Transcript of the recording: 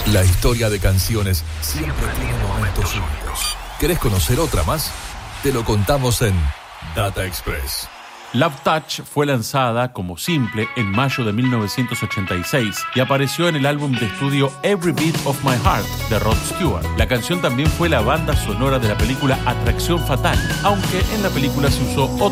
La historia de canciones siempre tiene momentos únicos. ¿Querés conocer otra más? Te lo contamos en Data Express. Love Touch fue lanzada como simple en mayo de 1986 y apareció en el álbum de estudio Every Beat of My Heart de Rod Stewart. La canción también fue la banda sonora de la película Atracción Fatal, aunque en la película se usó